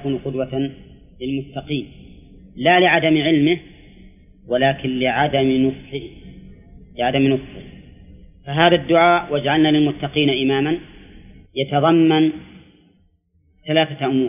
يكون قدوة للمتقين، لا لعدم علمه ولكن لعدم نصحه. فهذا الدعاء واجعلنا للمتقين إماما يتضمن 3 أمور: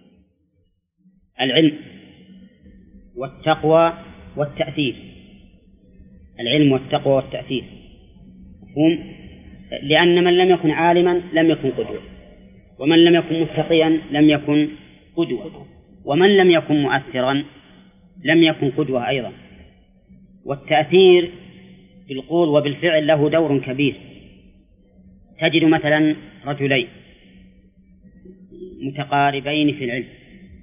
العلم والتقوى والتأثير. العلم والتقوى والتأثير مفهوم؟ لأن من لم يكن عالما لم يكن قدوة، ومن لم يكن متقيا لم يكن قدوة، ومن لم يكن مؤثرا لم يكن قدوة أيضا. والتأثير بالقول وبالفعل له دور كبير. تجد مثلا رجلين متقاربين في العلم،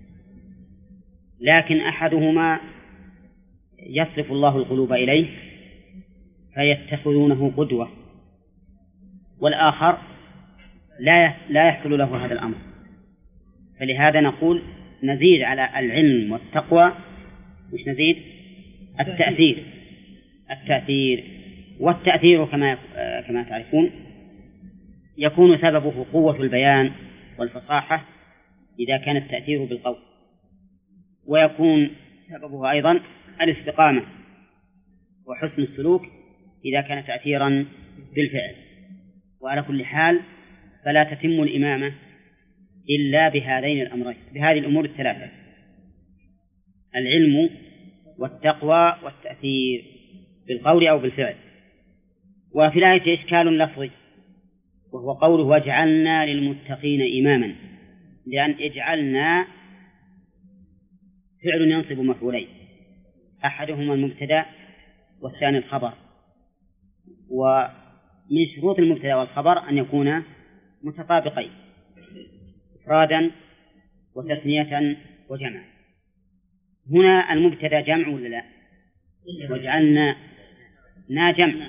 لكن أحدهما يصرف الله القلوب إليه فيتخذونه قدوة، والآخر لا يحصل له هذا الأمر. فلهذا نقول نزيد على العلم والتقوى، مش نزيد التأثير. والتأثير كما تعرفون يكون سببه قوة البيان والفصاحة إذا كان التأثير بالقول، ويكون سببه أيضا الاستقامة وحسن السلوك إذا كان تأثيرا بالفعل. وعلى كل حال فلا تتم الإمامة إلا بهذين الأمرين، بهذه الأمور الثلاثة: العلم والتقوى والتأثير بالقول أو بالفعل. وفي الآية إشكال لفظي، وهو قوله واجعلنا للمتقين إماما، لأن اجعلنا فعل ينصب مفعولين، أحدهما المبتدأ والثاني الخبر، ومن شروط المبتدأ والخبر أن يكونا متطابقين إفرادا وتثنية وجمع. هنا المبتدأ جمع ولا لا؟ واجعلنا جمع،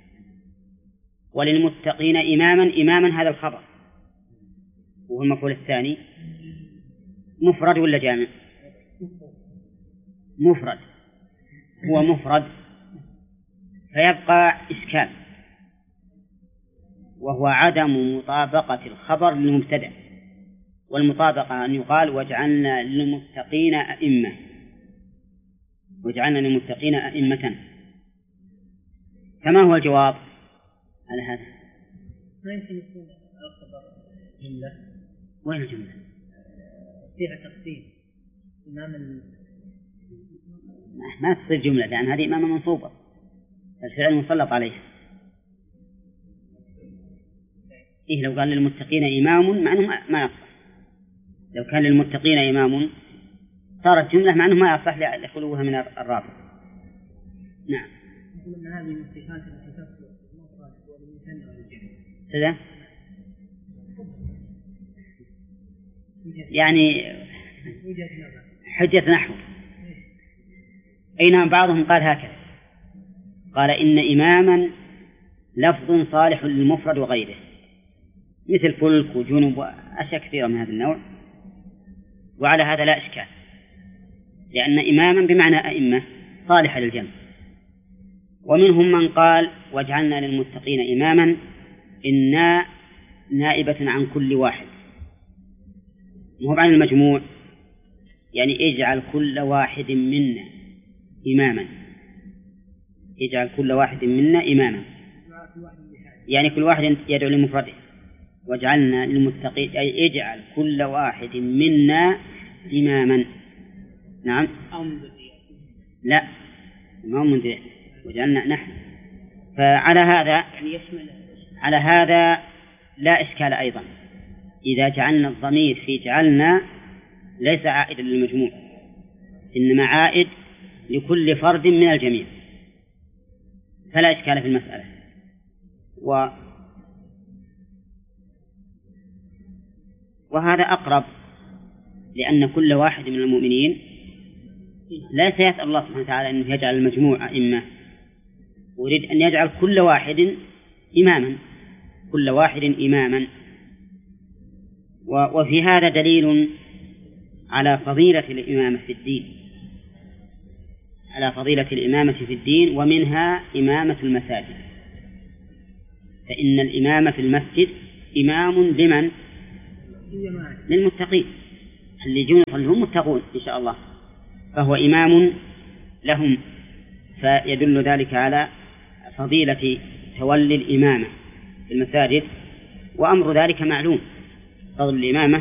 وللمتقين إماما هذا الخبر، وهو المفعول الثاني مفرد ولا جامع؟ مفرد، هو مفرد، فيبقى إشكال، وهو عدم مطابقة الخبر للمبتدأ. والمطابقة أن يقال واجعلنا للمتقين أئمة، واجعلنا للمتقين أئمة. فما هو الجواب على هذا؟ ما يمكن يكون الخبر جملة؟ وين الجملة؟ فيها تقديم إمام ما تصير جملة، لأن هذه إمامة منصوبة، الفعل مسلط عليه. لو قال للمتقين إمام مع أنه ما يصلح، لو كان للمتقين إمام صارت جملة مع أنه ما يصلح لخلوها من الرابط. نعم. من هذه الصفات التي تصلح المفرد والمثنى والجمع. سدى؟ يعني حجة نحو. أي نعم، بعضهم قال هكذا، قال إن إماما لفظ صالح للمفرد وغيره، مثل فلك وجنب وأشياء كثيرة من هذا النوع. وعلى هذا لا إشكال، لأن إماما بمعنى أئمة صالحة للجمع. ومنهم من قال واجعلنا للمتقين إماما إنا نائبة عن كل واحد، وهو عن المجموع، يعني اجعل كل واحد منا إماما، اجعل كل واحد منا إماما، يعني كل واحد يدعو لمفرده. واجعلنا للمتقين أي اجعل كل واحد منا إماما. نعم. لا، ما هو من ذي، وجعلنا نحن. فعلى هذا على هذا لا إشكال أيضا، إذا جعلنا الضمير في جعلنا ليس عائدا للمجموع، إنما عائد لكل فرد من الجميع، فلا إشكال في المسألة. وهذا أقرب، لأن كل واحد من المؤمنين ليس يسأل الله سبحانه وتعالى أن يجعل المجموع أئمة، ويريد أن يجعل كل واحد إماما، كل واحد إماما. وفي هذا دليل على فضيلة الإمامة في الدين، على فضيلة الإمامة في الدين، ومنها إمامة المساجد. فإن الإمام في المسجد إمام لمن؟ للمتقين. اللي يجون يصلون متقون إن شاء الله، فهو إمام لهم. فيدل ذلك على فضيلة تولي الإمامة في المساجد، وأمر ذلك معلوم. فضل الإمامة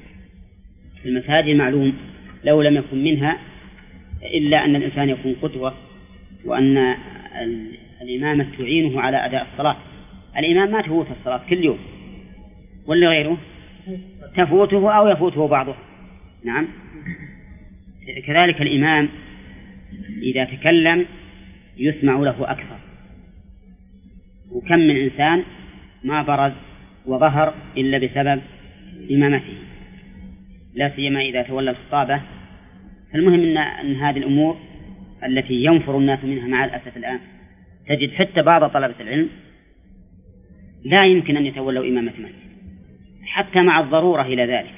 في المساجد معلوم، لو لم يكن منها إلا أن الإنسان يكون قدوة، وأن الإمامة تعينه على أداء الصلاة. الإمام ما تفوت الصلاة كل يوم، واللي غيره تفوته أو يفوته بعضه. نعم. كذلك الإمام إذا تكلم يسمع له أكثر، وكم من إنسان ما برز وظهر إلا بسبب إمامته، لا سيما إذا تولى الخطابة. فالمهم أن هذه الأمور التي ينفر الناس منها مع الأسف الآن، تجد حتى بعض طلبة العلم لا يمكن أن يتولوا إمامة مسجد حتى مع الضرورة إلى ذلك.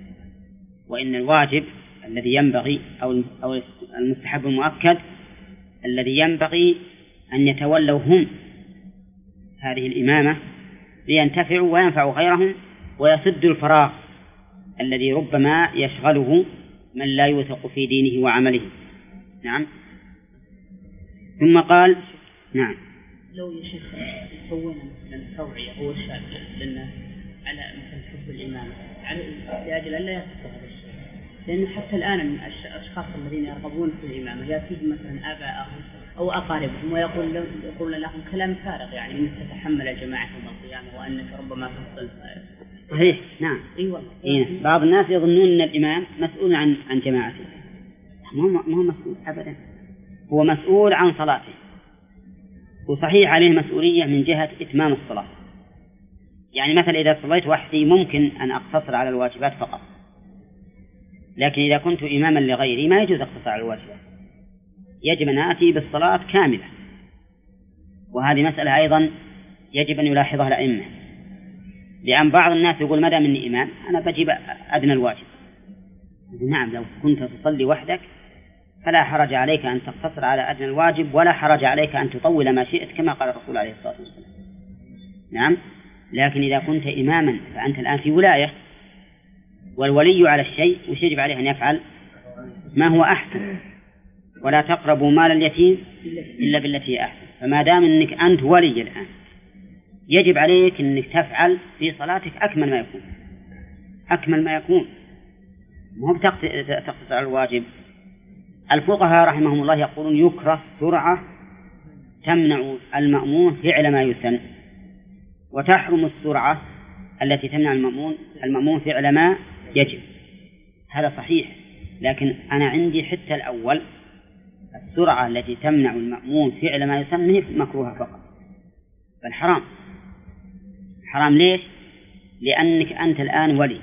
وإن الواجب الذي ينبغي أو المستحب المؤكد الذي ينبغي أن يتولوا هم هذه الإمامة لينتفعوا وينفعوا غيرهم، ويسد الفراغ الذي ربما يشغله من لا يوثق في دينه وعمله. نعم. ثم قال نعم. لو يا شيخ يسوون مثلا توعية أو إرشاد للناس على مثل حب الإمامة لأجل أن لا يتركوا هذا الشيء، لأنه حتى الآن الأشخاص الذين يرغبون في الإمامة يأتيهم مثلا آباءهم أو أقاربهم ويقول لهم كلام فارغ، يعني أنك تتحمل الجماعة يوم القيامة وأنك ربما تفضل. صحيح. نعم. أي والله. إيه. بعض الناس يظنون أن الإمام مسؤول عن جماعته. ما هو مسؤول أبدا، هو مسؤول عن صلاته، وصحيح عليه مسؤولية من جهة إتمام الصلاة. يعني مثلا إذا صليت وحدي ممكن أن أقتصر على الواجبات فقط، لكن إذا كنت إماما لغيري ما يجوز أقتصر على الواجبات، يجب أن آتي بالصلاة كاملة. وهذه مسألة أيضا يجب أن يلاحظها الأئمة، لأن بعض الناس يقول ما دام إني إمام أنا بجيب أدنى الواجب. نعم، لو كنت تصلي وحدك فلا حرج عليك أن تقتصر على أدنى الواجب، ولا حرج عليك أن تطول ما شئت كما قال الرسول عليه الصلاة والسلام. نعم. لكن إذا كنت إماما فأنت الآن في ولاية، والولي على الشيء وش يجب عليه أن يفعل؟ ما هو أحسن. ولا تقربوا مال اليتيم إلا بالتي هي أحسن. فما دام أنك أنت ولي الآن يجب عليك أنك تفعل في صلاتك أكمل ما يكون، أكمل ما يكون، ما هو تقتصر على الواجب. الفقهاء رحمهم الله يقولون يكره السرعة تمنع المأمون فعل ما يسن، وتحرم السرعة التي تمنع المأمون فعل ما يجب. هذا صحيح، لكن أنا عندي حتى الأول السرعة التي تمنع المأمون فعل ما يسن هي مكروهة فقط، بل حرام. حرام ليش؟ لأنك أنت الآن ولي،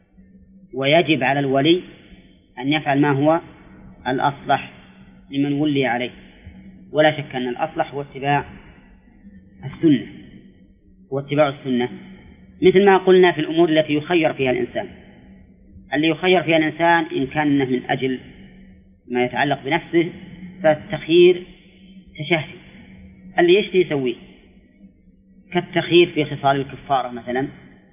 ويجب على الولي أن يفعل ما هو الأصلح لمن ولي عليه، ولا شك أن الأصلح هو اتباع السنة، واتباع السنة مثل ما قلنا في الأمور التي يخير فيها الإنسان. اللي يخير فيها الإنسان إن كان من أجل ما يتعلق بنفسه فالتخيير تشهي، اللي يشتهي يسويه، كالتخيير في خصال الكفارة مثلا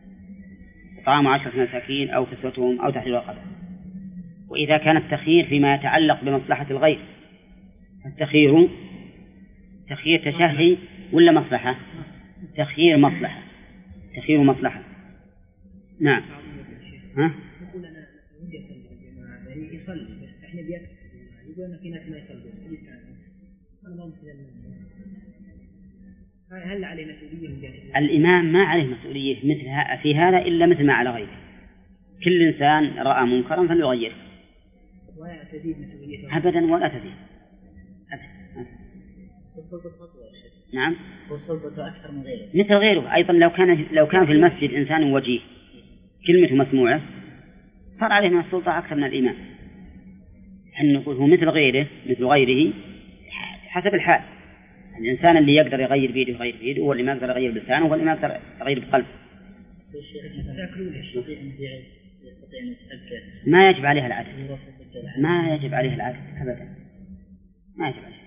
طعام 10 مساكين أو كسوتهم أو تحرير رقبة. وإذا كان التخيير فيما يتعلق بمصلحة الغير فالتخيير تخيير تشهي ولا مصلحة؟ تخيير مصلحة، تخيير مصلحة. نعم. ها؟ يقول أنا ودي أصلي بالجماعة، يعني يصلي بس إحنا بيأكل، يقول أن في ناس ما يصلون، أنا ما أنت هل عليه مسؤولية؟ الإمام ما عليه مسؤولية مثل في هذا إلا مثل ما على غيره. كل إنسان رأى منكرا فليغيره، ولا تزيد مسؤوليته أبدا، ولا تزيد أبدا. نعم. وسلطته أكثر من غيره، مثل غيره أيضا. لو كان في المسجد إنسان وجيه كلمته مسموعة صار عليه من السلطة أكثر من الإمام. حين نقول هو مثل غيره حسب الحال. الإنسان اللي يقدر يغير بيده يغير بيده، واللي ما يقدر يغير بلسانه، واللي ما يقدر يغير بقلبه. ما يجب عليها العدد، ما يجب عليها العدد أبدا، ما يجب عليها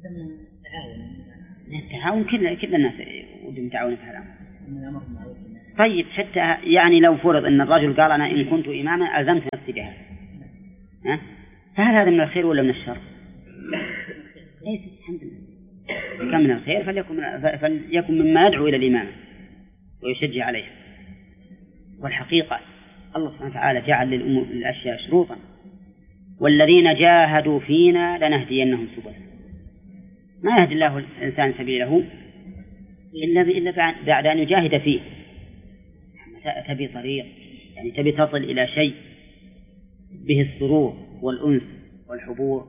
العدد. التعاون كل الناس ودهم يتعاونوا في هذا الأمر. طيب حتى يعني لو فرض أن الرجل قال أنا إن كنت إماما ألزمت نفسي بها، فهل هذا من الخير ولا من الشر؟ ليس الحمد لله، كان من الخير فليكن مما يدعو إلى الإمامة ويشجع عليها. والحقيقة الله سبحانه وتعالى جعل للأشياء شروطا، والذين جاهدوا فينا لنهدينهم سبلنا. ما يهدي الله الإنسان سبيله إلا بعد أن يجاهد فيه. تبي طريق، يعني تبي تصل إلى شيء به السرور والأنس والحبور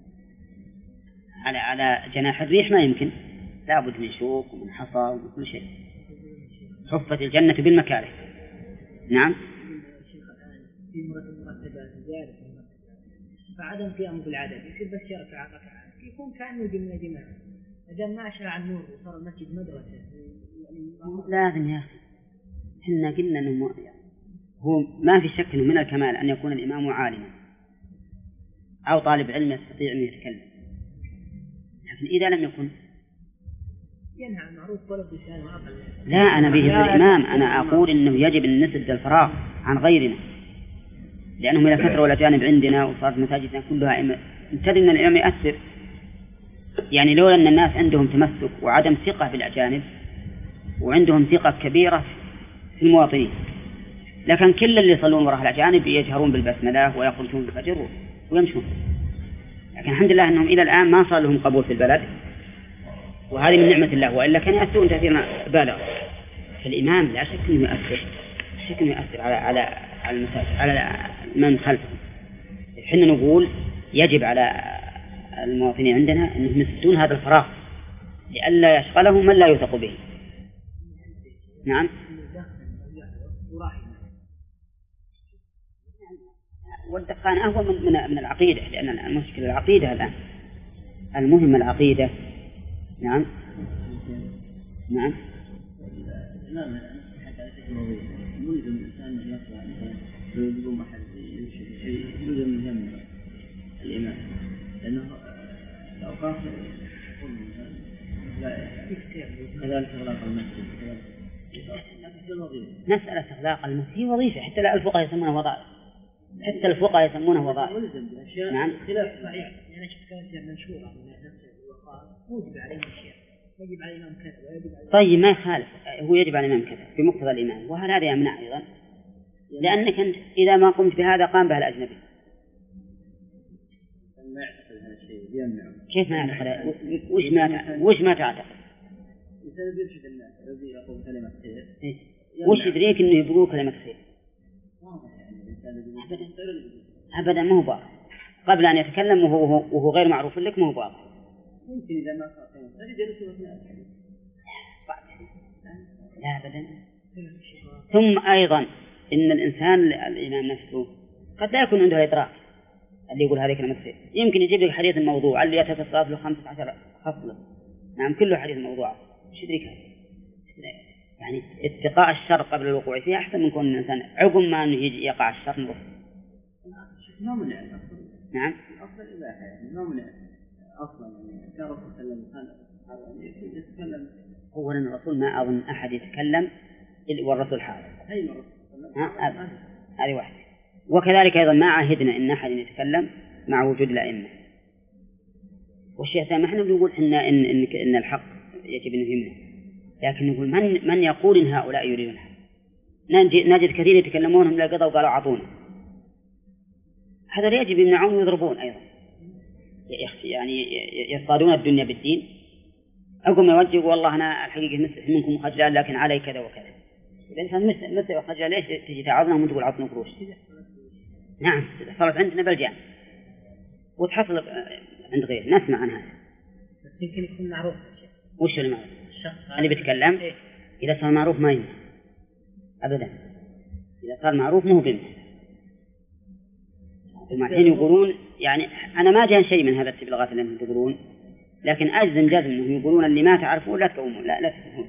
على جناح الريح، ما يمكن، لا بد من شوك ومن حصى ومن كل شيء. حفت الجنة بالمكاره. نعم. في مرتبات زيادة فعدم قيامه بالعدد يصير بس يركع ركعات يكون كأنه جملة جماعة. إذا ما أشرع النور وصار المسجد مدرسة لازم يا أخي، إحنا قلنا أنه هو ما في شك أنه من الكمال أن يكون الإمام عالما أو طالب علم يستطيع أن يتكلم، لكن إذا لم يكن ينهى عن معروف ولو بلسان وأقل. لا، أنا به الإمام، أنا أقول إنه يجب أن نسد الفراغ عن غيرنا، لأنهم إذا كثروا الأجانب عندنا وصارت مساجدنا كلها انتظر أن الإمام يؤثر. يعني لولا أن الناس عندهم تمسك وعدم ثقة بالأجانب وعندهم ثقة كبيرة في المواطنين، لكن كل اللي يصلون وراء الأجانب يجهرون بالبسملة ويخرجون بالفجر ويمشون. لكن الحمد لله أنهم إلى الآن ما صار لهم قبول في البلد، وهذه من نعمة الله، وإلا كان يأثرون تأثيرا بالغا. فالإمام لا شك أنه يؤثر على المساجد، على من خلفه. إحنا نقول يجب على المواطنين عندنا أنهم يسدون هذا الفراغ لئلا يشغلهم من لا يوثق به. نعم. والدخان أهون من العقيدة، لأن المشكلة العقيدة الآن، المهم العقيدة. نعم. نعم. يريد الإنسان أن يطلع بدون أحد يريد أن يهم الإمام، لأنه لو قام كذلك إغلاق المسجد. مسألة إغلاق المسجد هي وظيفة، حتى الفقهاء يسمونها وظائف، حتى الفقهاء يسمونها وظائف. نعم. خلاف صحيح. أنا شفت كلمة منشورة من نفس الوقار يجب عليه أشياء، يجب على الإمام كذا ويجب على. طيب ما يخالف، هو يجب على الإمام كذا بمقتضى الإمام، وهل هذا يمنع أيضا؟ لأنك أنت إذا ما قمت بهذا قام به الأجنبي. ما يعتقد هذا الشيء يمنع. كيف ما يعتقد؟ وش ما تعتقد؟ الإنسان يرشد الناس الذي يقول كلمة خير. وش يدريك إنه يقول كلمة خير؟ أبدا ما هو باطل. قبل أن يتكلم وهو غير معروف لك ما هو باطل. ممكن إذا ما صار خير تجلس وتنام. صعب. لا أبدا. ثم أيضا إن الإنسان الإمام نفسه قد لا يكون عنده إدراك اللي يقول هذه كلمة خير. يمكن يجيب لك حديث موضوع اللي يأتي في الصلاة له 15 خصلة. نعم كله حديث موضوع. وش يدريك هذا؟ يعني اتقاء الشر قبل الوقوع فيه أحسن من كون الإنسان عقب ما أنه يجي يقع الشر نروح. ما منع الأصل. نعم. الأصل الإباحة يعني ما منع أصلا يعني كان الرسول صلى الله عليه وسلم يتكلم. أولا الرسول ما أظن أحد يتكلم إلا والرسول حاضر. أي مرة. هذه واحدة. وكذلك أيضا ما عهدنا إن أحد يتكلم مع وجود الأئمة. والشيء الثاني احنا بنقول إن الحق يجب أن يهمنا، لكن نقول من يقول إن هؤلاء يريدون الحق. نجد كثير يتكلمون من القضاء وقالوا أعطونا. هذا يجب يمنعون ويضربون أيضا، يعني يصطادون الدنيا بالدين. عقب ما يوجه والله أنا الحقيقة مسح منكم خجلان لكن علي كذا وكذا. الإنسان مسح وخجلان ليش تجي تعظنا وتقول عطنا قروش؟ نعم صارت عندنا بلجان وتحصل عند غير نسمع عن هذا. بس يمكن يكون معروف شيء. وش اللي معروف؟ الشخص اللي بيتكلم إيه؟ إذا صار معروف ما يمنع أبدا. إذا صار معروف ما هو بيمنع. ومعين يقولون يعني أنا ما جاء شيء من هذا التبلغات اللي أنهم تقولون، لكن أجزم جزم أنهم يقولون اللي ما تعرفون لا تقومون لا تسمعون.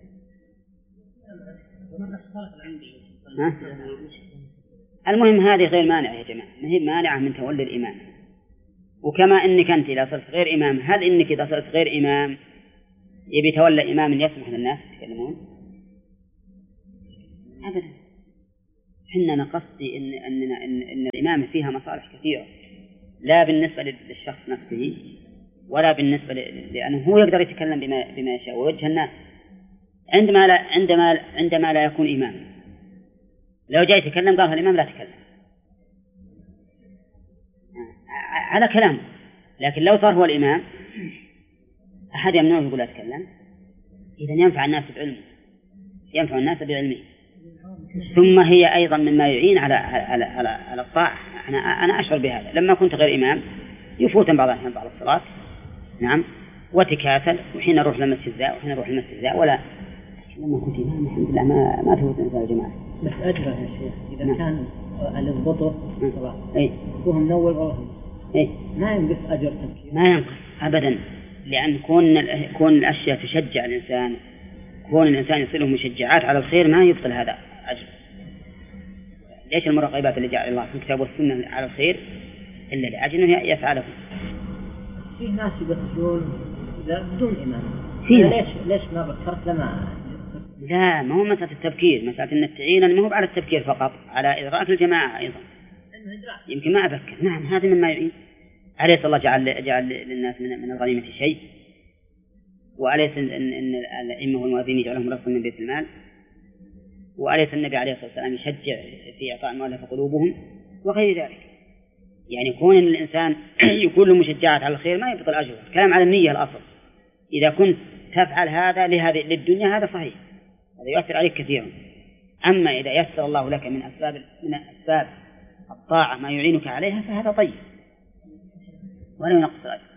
المهم هذه غير مانعة يا جماعة، ما هي مانعة من تولي الإمام. وكما إنك أنت إذا صرت غير إمام، هل إنك إذا صرت غير إمام يبي تولى إمام يسمح للناس يتكلمون؟ أبدا. حنا أنا قصدي إن الإمامة فيها مصالح كثيرة، لا بالنسبة للشخص نفسه ولا بالنسبة لأنه هو يقدر يتكلم بما يشاء ويوجه الناس عندما لا يكون إمام. لو جاء يتكلم قال الإمام لا تكلم على كلامه، لكن لو صار هو الإمام أحد يمنعه يقول لا تكلم، إذن ينفع الناس بعلمه، ينفع الناس بعلمه. ثم هي أيضا مما يعين على الطاعة. أنا أشعر بهذا لما كنت غير إمام يفوتن بعض الأحيان بعض الصلاة، نعم، وتكاسل، وحين أروح للمسجد ذا وحين أروح للمسجد ذا، ولا لما كنت إمام الحمد لله ما تفوت إنسان الجماعة. بس أجره يا شيخ إذا كان على الضبط الصلاة هو من أول والله ما ينقص أجر تبكير، ما ينقص أبدا، لأن كون الأشياء تشجع الإنسان، كون الإنسان يصيره مشجعات على الخير ما يبطل هذا أجر. ليش المراقبات اللي جعل الله في الكتاب والسنة على الخير إلا لأجل أنه يسعى له. بس في ناس يبتلون بدون إمام، ليش ما بكرت لما لا، ما هو مسألة التبكير، مسألة أن تعين ما هو على التبكير فقط، على إدراك الجماعة أيضا. يمكن ما أبكر، نعم، هذا مما يعين. أليس الله جعل للناس من الغنيمة شيء؟ وأليس أن الأئمة والمؤذنين يجعلهم رزقا من بيت المال؟ وأليس النبي عليه الصلاة والسلام يشجع في إعطاء المؤلف قلوبهم وغير ذلك؟ يعني كون أن الإنسان يكون له مشجعات على الخير ما يبطل أجره. الكلام على النية الأصل. إذا كنت تفعل هذا للدنيا هذا صحيح، هذا يؤثر عليك كثيرا. أما إذا يسر الله لك من أسباب الطاعة ما يعينك عليها فهذا طيب ولا ينقص الأجر.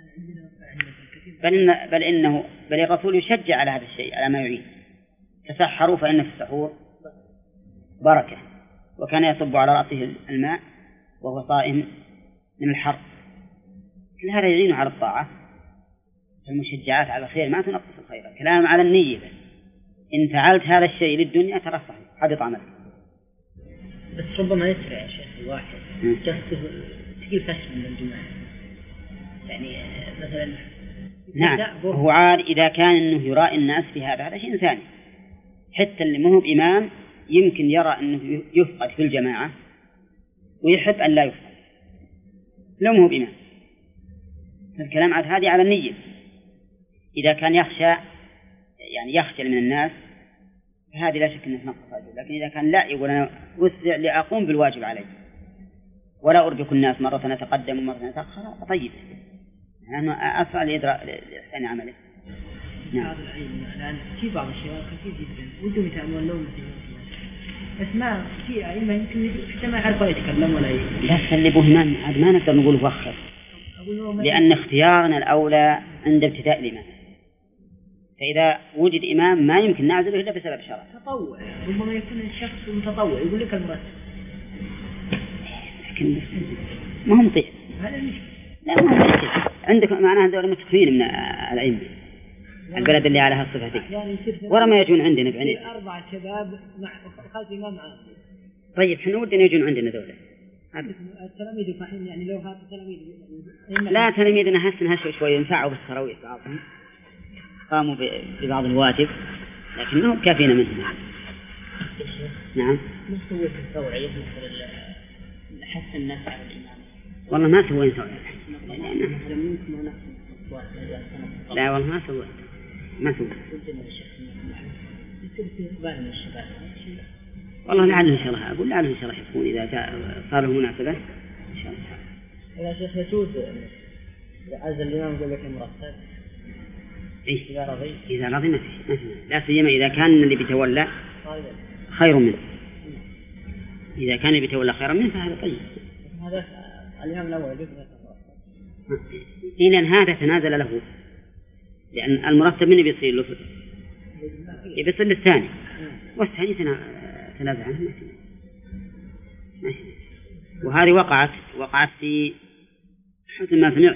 بل الرسول يشجع على هذا الشيء، على ما يعين. تسحروا فإن في السحور بركة، وكان يصب على رأسه الماء وهو صائم من الحر. كل هذا يعين على الطاعة. المشجعات على الخير ما تنقص الخير، الكلام على النية بس. إن فعلت هذا الشيء للدنيا ترى صحيح، حبط عملك. بس ربما يسرع يا شيخ الواحد قصده تقيل فشل من الجماعة، يعني مثلا نعم، هو عاد إذا كان أنه يرائي الناس في هذا شيء ثاني. حتى اللي مهو بإمام يمكن يرى أنه يفقد في الجماعة ويحب أن لا يفقد لو مهو بإمام. فالكلام عاد هذه على النية. إذا كان يخجل من الناس فهذه لا شك أنه تنقص أجره. لكن إذا كان لا، يقول أنا وسع لأقوم بالواجب علي ولا أربك الناس مرة أتقدم ومرة أتأخر، طيب، لأنه أسرع لإحسان عمله. نعم. الآن في بعض الشباب كثير جدا ودهم يتعلمون لهم بس ما في أئمة يمكن حتى ما يعرفوا يتكلم ولا بس اللي به ما نقدر نقول وخر، لأن اختيارنا الأولى عند ابتداء الإمام. فإذا وجد إمام ما يمكن نعزله إلا بسبب شرع. تطوع، ربما يكون الشخص متطوع يقول لك المرتب، لكن بس ما هم طيب. هذا المشكلة. لا، ما هو مشكلة. عندك معناها دولة متكفين من الأئمة البلد اللي على هالصفة دي، ورا ما يجون عندنا بعينين 4 شباب مع خلف إمام عام. طيب احنا ودنا يجون عندنا دولة. التلاميذ صحيح، يعني لو هذا التلاميذ لا، تلاميذنا هسه شوي ينفعوا بالتراويح، بعضهم قاموا ببعض الواجب لكن ما هم كافيين منهم. نعم. ما سويت التوعية مثل حث الناس على الإمام؟ والله ما سويت توعية. لا والله ما سويت. والله لعله إن شاء الله، أقول لعله إن شاء الله يكون إذا صار له مناسبة إن شاء الله. يا شيخ يجوز عز الإمام يقول لك مرتب؟ إيه؟ إذا رضي ما فيه، لا سيما إذا كان اللي بيتولى خير منه. إذا كان اللي بيتولى خير منه فهذا طيب. هذا الإمام الأول يجوز لأن هذا تنازل له، لأن المرتب منه بيصير له يبصير للثاني، والثاني تنازع عنه ما في. وهذه وقعت في حسن ما سمعت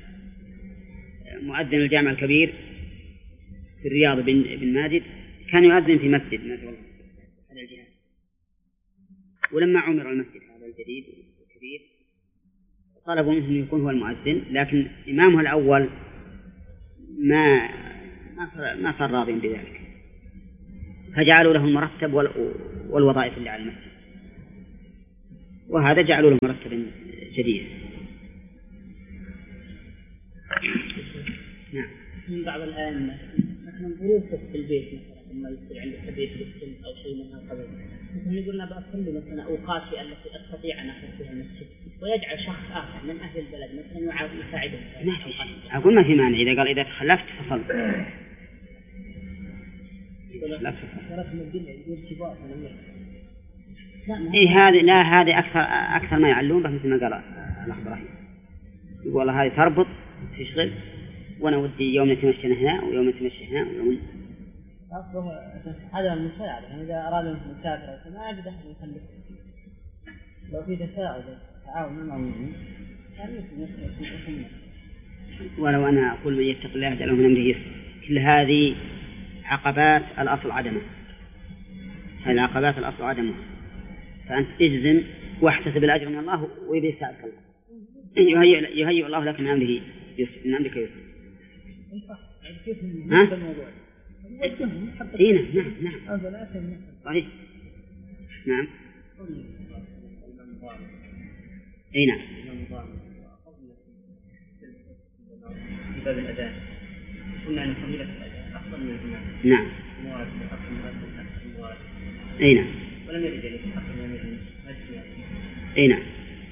مؤذن الجامع الكبير في الرياض بن ماجد كان يؤذن في مسجد ما والله هذا الجهاد، ولما عمر المسجد هذا الجديد الكبير طلبوا منه أن يكون هو المؤذن، لكن إمامه الأول ما صار راضيا بذلك، فجعلوا له المرتب والوظائف اللي على المسجد، وهذا جعلوا له مرتبا جديدا. نعم. من بعض الآن مثلا ظروفك في البيت مثلا لما يصير عندك تبيت في السن أو شيء من هذا القبيل، مثلا يقولنا بأصلي مثلا أوقاتي التي أستطيع أن أخذ فيها المسجد، ويجعل شخص آخر من أهل البلد مثلا يساعده. ما في شيء، أقول ما في مانع إذا قال إذا تخلفت فصل. إيه هذه لا هذه أكثر ما يعلون به مثل ما قال الأخ إبراهيم، يقول والله هذه تربط تشغل وأنا ودي يوم نتمشى هنا ويوم نتمشى هنا ويوم. هذا المساعد يعني إذا أراد أن يسافر ما أجد أحد يخلف، لو في تساعد تعاون معهم يعني يمكن. ولو أنا أقول من يتق الله يجعله من أمره يسر. كل هذه عقبات الأصل عدمها، هذه العقبات الأصل عدمها، فأنت اجزم واحتسب الأجر من الله ويبي يساعدك الله، يهيئ الله لك من أمره يسر، من أمرك يسر. ها؟ إيه نعم صحيح نعم إيه نعم. في باب الأذان قلنا أن فضيلة الأذان أفضل من الإمام. نعم. أي نعم. ولم يرد ذلك أفضل من الإمام. أي نعم.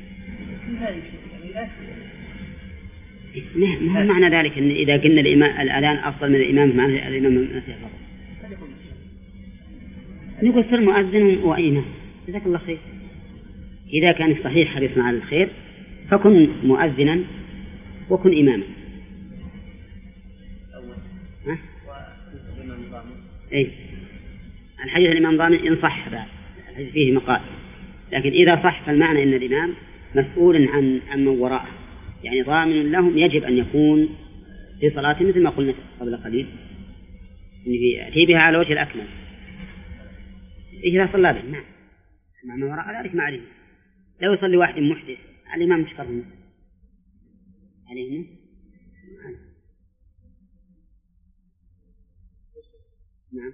ما هو معنى ذلك إن إذا قلنا الأذان أفضل من الإمام معنى الإمام ما فيه فضل. نقول صر مؤذن وإمام جزاك الله خير. إذا كان صحيح حريصنا على الخير فكن مؤذنا وكن إماما. ها؟ إيه الحديث الإمام ضامن إن صح بعد الحديث فيه مقال، لكن إذا صح فالمعنى إن الإمام مسؤول عن من وراءه، يعني ضامن لهم، يجب أن يكون في صلاته مثل ما قلنا قبل قليل يأتي بها على وجه الأكمل. إذا صلى به نعم مع ما وراء ذلك ما عليه. لو يصلي واحد محدث الإمام مش قرن عليه. نعم.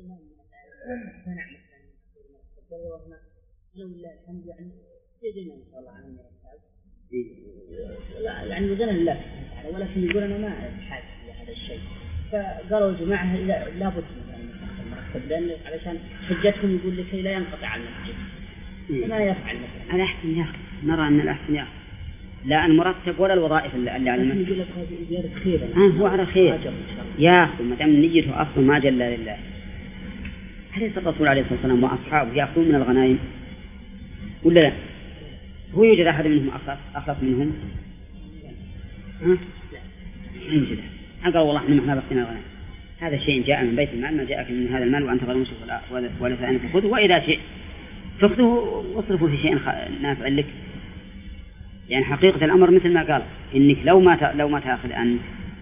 لا يعني وزن الله ولكن يقول أنا ما أحتاج لهذا الشيء، فقالوا الجماعة لا بد من لأن علشان حجتهم يقول لكي لا ينقطع المسجد فما يفعل مثلا. الأحسن يا أخي نرى أن الأحسن يا أخي لا المرتب ولا الوظائف اللي على المسجد. يقول لك هذه زيارة خير. هو على خير يا أخي ما دام نيته أصلا ما جل لله. أليس الرسول عليه الصلاة والسلام وأصحابه يأخذون من الغنائم ولا لا؟ هو يوجد أحد منهم أخلص منهم؟ ها؟ لا يوجد. قال والله إحنا بقينا الغنائم. هذا شيء جاء من بيت المال، ما جاءك من هذا المال وأنت غير مسلم ولا فأنت خذه، وإذا شيء فاخذه واصرفه في شيء نافع لك. يعني حقيقة الأمر مثل ما قال إنك لو ما تأخذ أن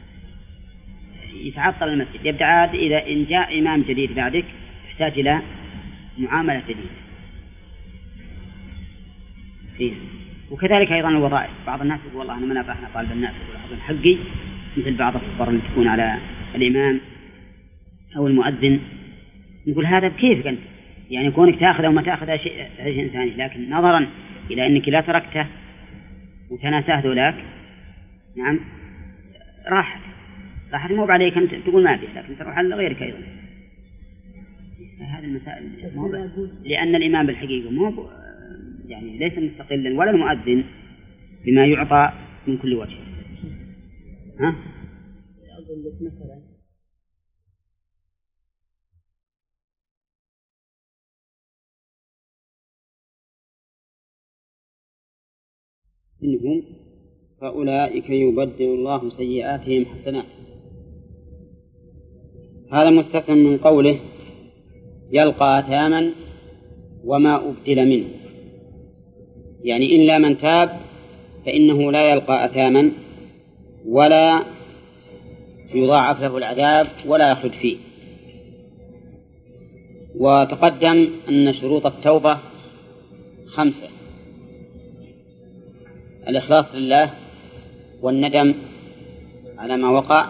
يتعطل المسجد يبدأ عاد إذا إن جاء إمام جديد بعدك يحتاج إلى معاملة جديدة فيه. وكذلك أيضا الوظائف، بعض الناس يقول والله أنا ما نبحنا طالب الناس يقول حقي مثل بعض الصبر اللي تكون على الإمام أو المؤذن. نقول هذا بكيفك أنت، يعني كونك تأخذ أو ما تأخذ شيء ثاني، لكن نظرا إلى أنك لا تركته وتناساه ذولاك نعم راحت مو عليك أنت تقول ما به، لكن تروح على غيرك أيضا. هذه المسائل لأن الإمام بالحقيقة مو يعني ليس مستقلا ولا المؤذن بما يعطى من كل وجه. ها؟ أقول لك مثلا إنهم فأولئك يبدل الله سيئاتهم حسنات. هذا مستثنى من قوله يلقى أثاما وما أبدل منه، يعني إلا من تاب فإنه لا يلقى أثاما ولا يضاعف له العذاب ولا يخلد فيه. وتقدم أن شروط التوبة 5: الإخلاص لله، والندم على ما وقع،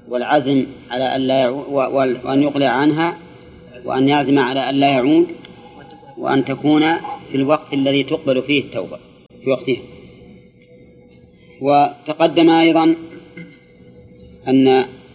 والعزم على أن لا وأن يقلع عنها، وأن يعزم على أن لا يعود، وأن تكون في الوقت الذي تقبل فيه التوبة في وقتها. وتقدم أيضا أن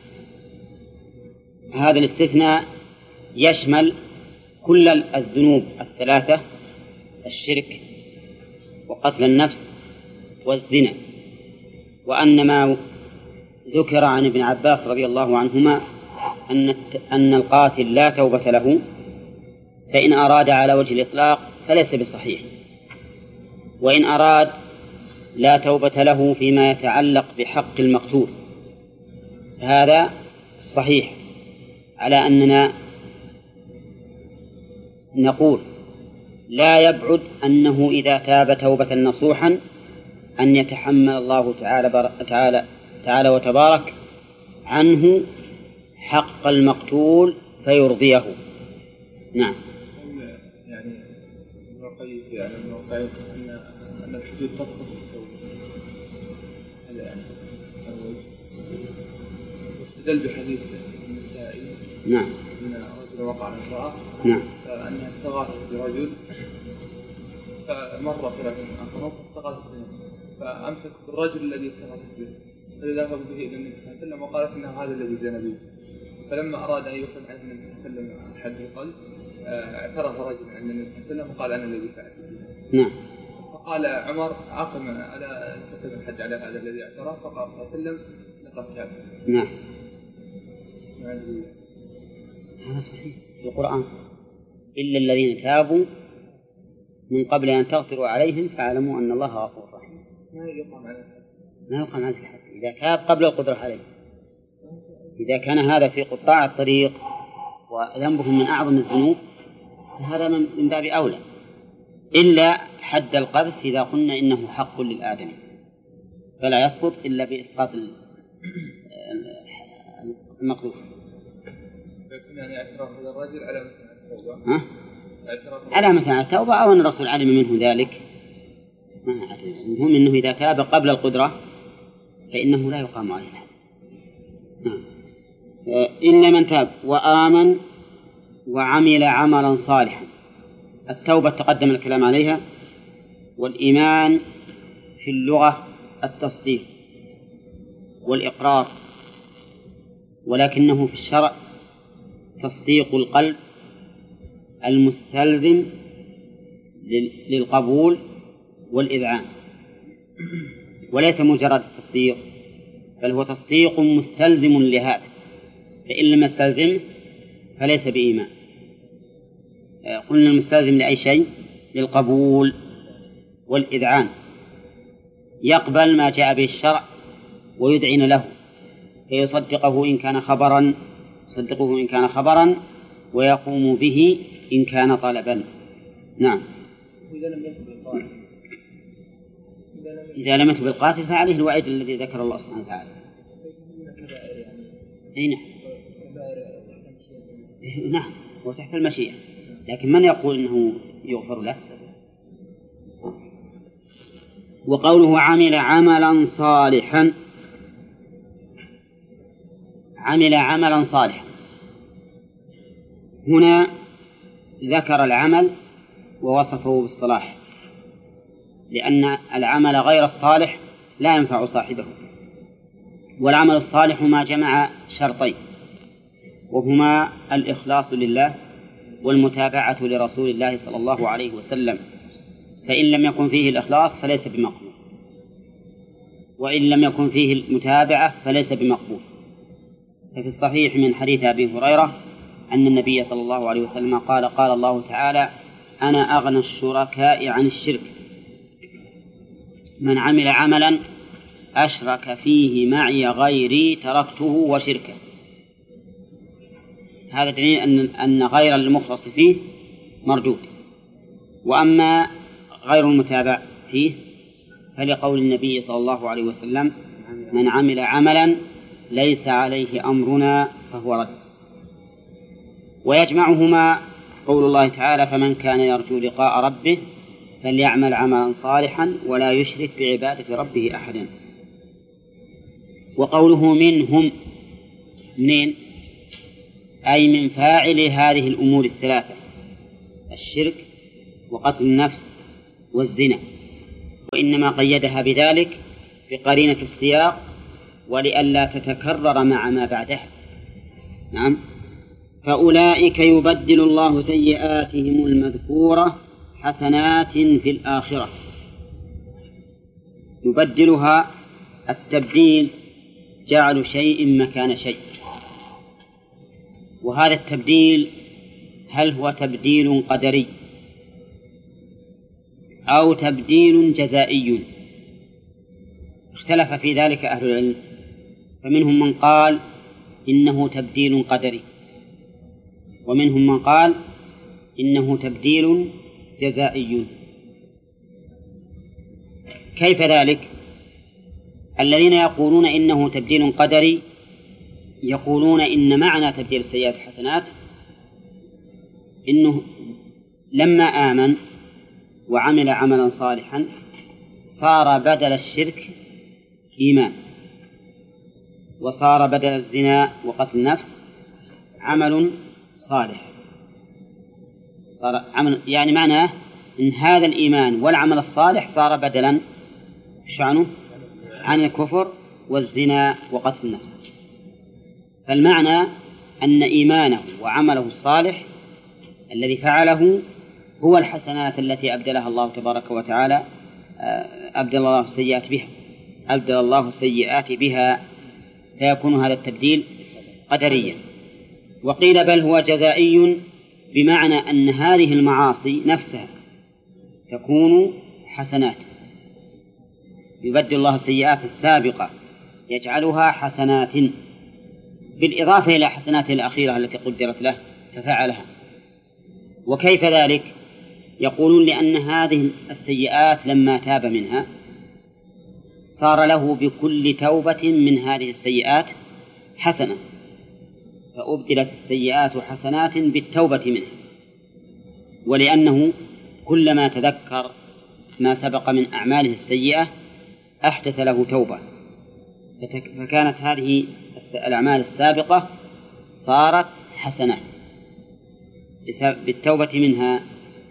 هذا الاستثناء يشمل كل الذنوب الثلاثة: الشرك وقتل النفس والزنا. وأن ما ذكر عن ابن عباس رضي الله عنهما أن القاتل لا توبة له، فإن أراد على وجه الإطلاق فليس بصحيح، وإن أراد لا توبة له فيما يتعلق بحق المقتول هذا صحيح، على أننا نقول لا يبعد أنه إذا تاب توبة نصوحا أن يتحمل الله تعالى وتبارك عنه حق المقتول فيرضيه. نعم. يعني ابن القيم أن الحدود تسقط في التوبة، هذا يعني واستدل بحديث النسائي. نعم. أن رجل وقع على امرأة. نعم. فأنها استغاثت برجل فمر في رجل آخر فاستغاثت به، فأمسك بالرجل الذي استغاثت به فذهب به إلى النبي صلى الله عليه وسلم وقالت إنه هذا الذي زنى به. فلما أراد أن يخرج عنه النبي صلى الله عليه وسلم حد القلب اعترف رجل عند النبي صلى الله عليه وسلم وقال أنا الذي فعلت. نعم. فقال عمر أقم على كتب الحد على هذا الذي اعترف، فقال صلى الله عليه وسلم لقد تاب. نعم. هذا صحيح في القرآن: إلا الذين تابوا من قبل أن تغفروا عليهم فاعلموا أن الله غفور رحيم. ما يقام على الحد إذا تاب قبل القدرة عليه. إذا كان هذا في قطاع الطريق وذنبهم من أعظم الذنوب فهذا من باب أولى، إلا حد القذف إذا قلنا إنه حق للآدمي فلا يسقط إلا بإسقاط المقذوف. يعني اعتراف هذا الرجل على مثل التوبة، على مثل التوبة، أو أن الرسول علم منه ذلك. المهم أنه إذا تاب قبل القدرة فإنه لا يقام عليه الحد. إلا من تاب وآمن وعمل عملا صالحا. التوبة تقدم الكلام عليها، والإيمان في اللغة التصديق والإقرار، ولكنه في الشرع تصديق القلب المستلزم للقبول والإذعان، وليس مجرد التصديق، بل هو تصديق مستلزم لهذا، فإن لم يستلزم فليس بإيمان. قلنا المستلزم لأي شيء؟ للقبول والإذعان، يقبل ما جاء به الشرع ويدعن له، فيصدقه إن كان خبرا ويقوم به إن كان طلبا. نعم. إذا لم يتب بالقاتل فعليه الوعيد الذي ذكر الله سبحانه وتعالى. نعم، هو تحت المشيئة، لكن من يقول إنه يغفر له؟ وقوله عمل عملا صالحا، عمل عملا صالحا، هنا ذكر العمل ووصفه بالصلاح، لأن العمل غير الصالح لا ينفع صاحبه. والعمل الصالح ما جمع شرطين، وهما الإخلاص لله والمتابعة لرسول الله صلى الله عليه وسلم، فإن لم يكن فيه الإخلاص فليس بمقبول، وإن لم يكن فيه المتابعة فليس بمقبول. ففي الصحيح من حديث أبي هريرة أن النبي صلى الله عليه وسلم قال: قال الله تعالى: أنا أغنى الشركاء عن الشرك، من عمل عملا أشرك فيه معي غيري تركته وشركه. هذا دليل أن غير المخلص فيه مردود. وأما غير المتابع فيه فلقول النبي صلى الله عليه وسلم: من عمل عملا ليس عليه أمرنا فهو رد. ويجمعهما قول الله تعالى: فمن كان يرجو لقاء ربه فليعمل عملا صالحا ولا يشرك بعبادة ربه أحدا. وقوله منهم، منين؟ أي من فاعل هذه الأمور الثلاثة: الشرك وقتل النفس والزنا، وإنما قيدها بذلك بقرينة السياق ولئلا تتكرر مع ما بعدها. نعم. فأولئك يبدل الله سيئاتهم المذكورة حسنات في الآخرة. يبدلها التبديل جعل شيء مكان شيء، وهذا التبديل هل هو تبديل قدري أو تبديل جزائي؟ اختلف في ذلك أهل العلم، فمنهم من قال إنه تبديل قدري، ومنهم من قال إنه تبديل جزائي. كيف ذلك؟ الذين يقولون إنه تبديل قدري يقولون إن معنى تبديل السيئات الحسنات إنه لما آمن وعمل عملا صالحا صار بدل الشرك إيمان، وصار بدل الزنا وقتل النفس عمل صالح، صار عمل، يعني معناه إن هذا الإيمان والعمل الصالح صار بدلا شعنه عن الكفر والزنا وقتل النفس. فالمعنى أن إيمانه وعمله الصالح الذي فعله هو الحسنات التي أبدلها الله تبارك وتعالى، أبدل الله السيئات بها، فيكون هذا التبديل قدريا. وقيل بل هو جزائي، بمعنى أن هذه المعاصي نفسها تكون حسنات، يبدل الله السيئات السابقة يجعلها حسنات بالإضافة إلى حسناته الأخيرة التي قدرت له ففعلها. وكيف ذلك؟ يقولون لأن هذه السيئات لما تاب منها صار له بكل توبة من هذه السيئات حسنة، فأبدلت السيئات حسنات بالتوبة منها، ولأنه كلما تذكر ما سبق من أعماله السيئة أحدث له توبة، فكانت هذه الأعمال السابقة صارت حسنات بالتوبة منها.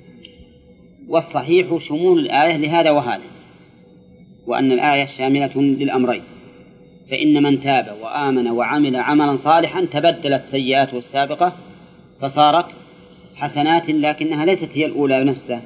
والصحيح شمول الآية لهذا وهذا، وأن الآية شاملة للأمرين، فإن من تاب وآمن وعمل عملا صالحا تبدلت سيئاته السابقة فصارت حسنات، لكنها ليست هي الأولى نفسها.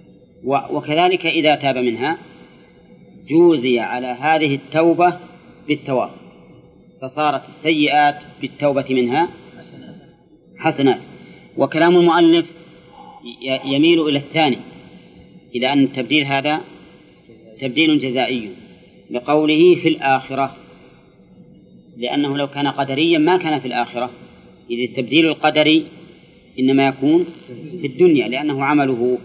وكذلك إذا تاب منها جوزي على هذه التوبة بالثواب، فصارت السيئات بالتوبة منها حسنات. وكلام المؤلف يميل إلى الثاني، إلى أن التبديل هذا تبديل جزائي لقوله في الآخرة، لأنه لو كان قدريا ما كان في الآخرة، إذ التبديل القدري إنما يكون في الدنيا لأنه عمله.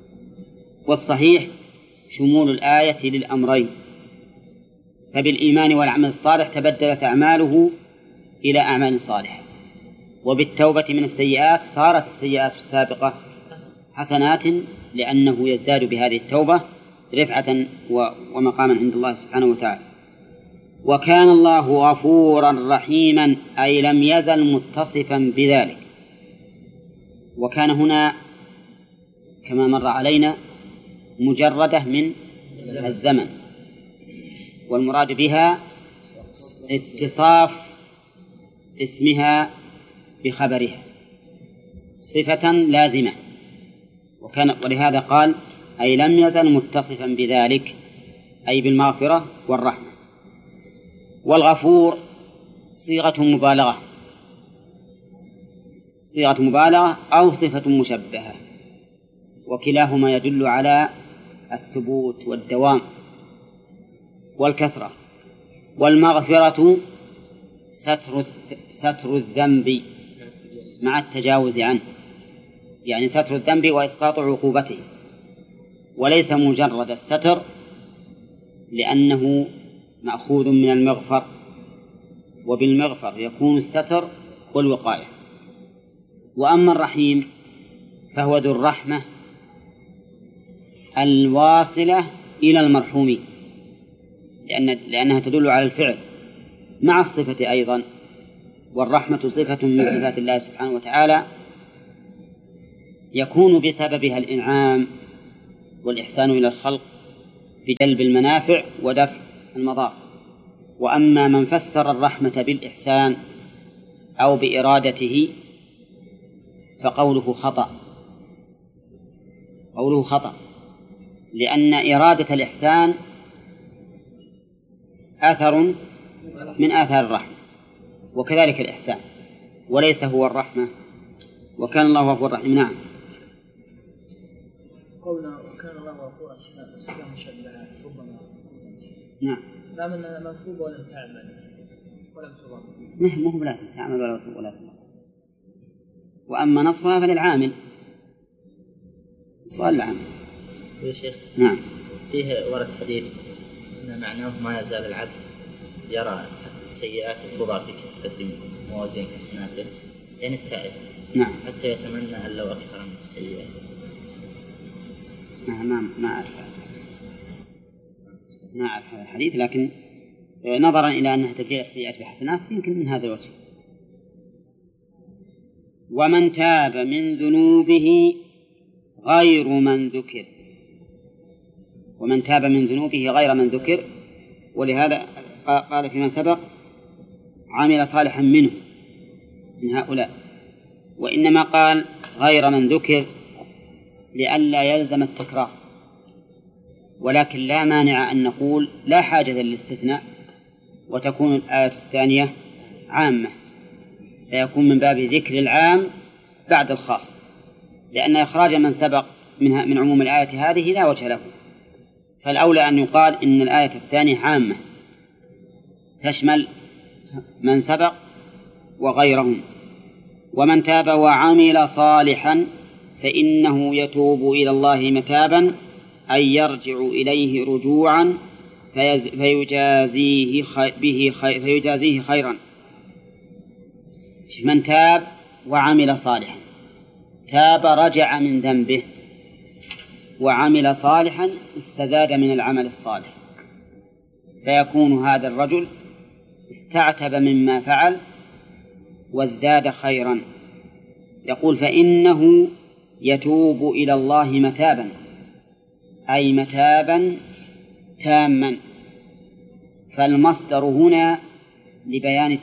والصحيح شمول الآية للأمرين، فبالإيمان والعمل الصالح تبدلت أعماله إلى أعمال صالحة، وبالتوبة من السيئات صارت السيئات السابقة حسنات، لأنه يزداد بهذه التوبة رفعة ومقاما عند الله سبحانه وتعالى. وكان الله غفورا رحيما، أي لم يزل متصفا بذلك. وكان هنا كما مر علينا مجردة من الزمن، والمراد بها اتصاف اسمها بخبرها صفة لازمة، ولهذا قال أي لم يزل متصفا بذلك، أي بالمغفرة والرحمة. والغفور صيغة مبالغة أو صفة مشبهة، وكلاهما يدل على الثبوت والدوام والكثرة. والمغفرة ستر الذنب مع التجاوز عنه، يعني ستر الذنب وإسقاط عقوبته، وليس مجرد الستر، لأنه مأخوذ من المغفر، وبالمغفر يكون الستر والوقاية. وأما الرحيم فهو ذو الرحمة الواصلة إلى المرحوم، لأنها تدل على الفعل مع الصفة أيضا، والرحمة صفة من صفات الله سبحانه وتعالى، يكون بسببها الإنعام والإحسان إلى الخلق بجلب المنافع ودفع المضار. وأما من فسر الرحمة بالإحسان أو بإرادته فقوله خطأ، قوله خطأ، لأن إرادة الإحسان أثر من آثار الرحمة، وكذلك الإحسان، وليس هو الرحمة، وكان الله غفورا رحيما. نعم. قوله وكان الله غفورا رحيما مشبهات ربما. نعم. لا من منصوب ولم تعمل ولم تضم. ما هو بلازم تعمل ولا تضم. وأما نصبها فللعامل. سؤال العامل. يا شيخ. نعم. فيه ورد حديث أن معناه ما يزال العبد يرى السيئات توضع في كفة موازين حسناته، يعني التائب. نعم. حتى يتمنى أن لو أكثر من السيئات. ما أعرف هذا الحديث، لكن نظرا إلى أنها تبديل السيئات بحسنات يمكن من هذا الوجه. ومن تاب من ذنوبه غير من ذكر، ومن تاب من ذنوبه غير من ذكر، ولهذا قال فيما سبق عمل صالحا منه من هؤلاء، وإنما قال غير من ذكر لئلا يلزم التكرار، ولكن لا مانع أن نقول لا حاجة للاستثناء وتكون الآية الثانية عامة، فيكون من باب ذكر العام بعد الخاص، لأن إخراج من سبق من عموم الآية هذه لا وجه له، فالأولى أن يقال إن الآية الثانية عامة تشمل من سبق وغيرهم. ومن تاب وعمل صالحا فإنه يتوب إلى الله متابا، أي يرجع إليه رجوعا فيجازيه خيرا. من تاب وعمل صالحا، تاب رجع من ذنبه، وعمل صالحا استزاد من العمل الصالح، فيكون هذا الرجل استعتب مما فعل وازداد خيرا. يقول فإنه يتوب إلى الله متابا، أي متابا تاما، فالمصدر هنا لبيان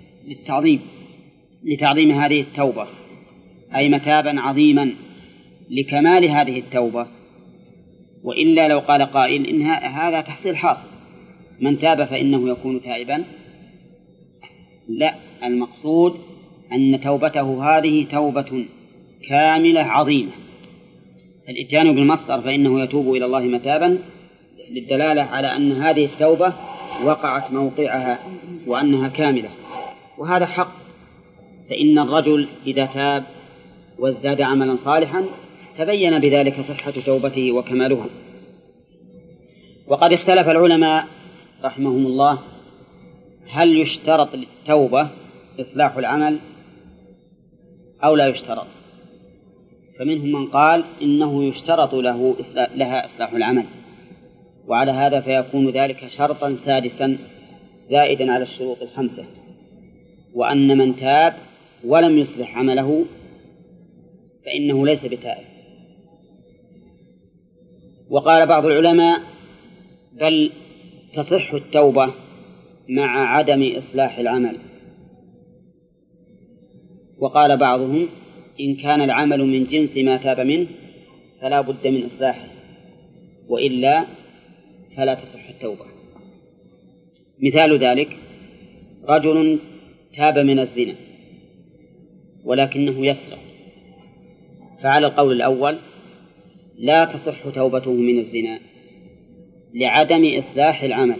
لتعظيم هذه التوبة، أي متابا عظيما لكمال هذه التوبة. وإلا لو قال قائل إن هذا تحصيل حاصل، من تاب فإنه يكون تائبا، لا، المقصود أن توبته هذه توبة كاملة عظيمة. الإتيان بالمصدر فإنه يتوب إلى الله متابا للدلالة على أن هذه التوبة وقعت موقعها وأنها كاملة، وهذا حق. فإن الرجل إذا تاب وازداد عملا صالحا تبين بذلك صحة توبته وكمالها. وقد اختلف العلماء رحمهم الله هل يشترط للتوبة إصلاح العمل أو لا يشترط، فمنهم من قال إنه يشترط لها إصلاح العمل، وعلى هذا فيكون ذلك شرطا سادسا زائدا على الشروط الخمسة، وأن من تاب ولم يصلح عمله فإنه ليس بتائب. وقال بعض العلماء بل تصح التوبة مع عدم إصلاح العمل، وقال بعضهم إن كان العمل من جنس ما تاب منه فلا بد من إصلاحه، وإلا فلا تصح التوبة. مثال ذلك رجل تاب من الزنا ولكنه يسرق، فعلى القول الأول لا تصح توبته من الزنا لعدم إصلاح العمل،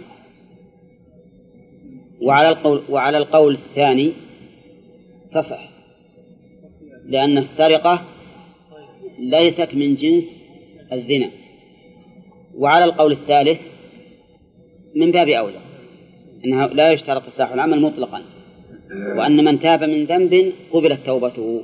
وعلى القول الثاني تصح لأن السرقة ليست من جنس الزنا، وعلى القول الثالث من باب أولى أنه لا يشترط إصلاح العمل مطلقا، وأن من تاب من ذنب قبلت توبته.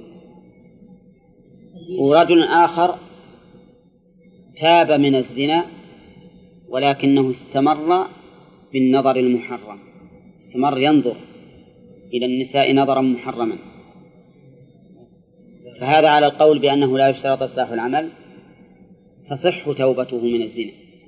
ورجل آخر تاب من الزنا ولكنه استمر بالنظر المحرم، استمر ينظر إلى النساء نظرا محرما، فهذا على القول بأنه لا يشترط إصلاح العمل تصح توبته من الزنا،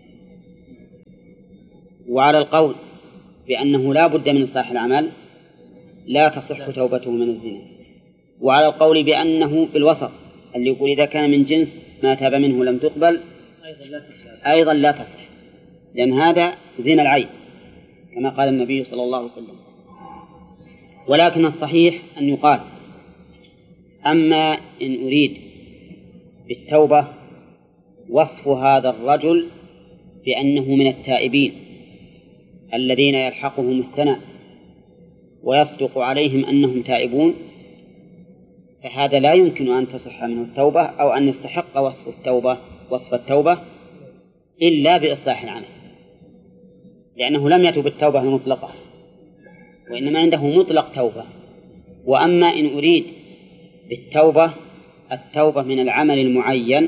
وعلى القول بأنه لا بد من إصلاح العمل لا تصح توبته من الزنا، وعلى القول بأنه بالوسط اللي يقول إذا كان من جنس ما تاب منه لم تقبل أيضا لا تصح، لأن هذا زنا العين كما قال النبي صلى الله عليه وسلم. ولكن الصحيح أن يقال أما إن أريد بالتوبة وصف هذا الرجل بأنه من التائبين الذين يلحقهم الثناء ويصدق عليهم أنهم تائبون، فهذا لا يمكن أن تصح منه التوبة أو أن يستحق وصف التوبة إلا بإصلاح العمل، لأنه لم يتب التوبة المطلقة وإنما عنده مطلق توبة. وأما إن أريد بالتوبة التوبة من العمل المعين